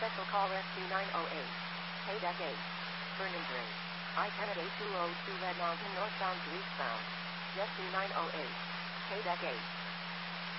Special call SQ908. KDEC 8. Vernon Bridge. I-10 at 8202 Red Mountain northbound to eastbound. SQ908. KDEC 8.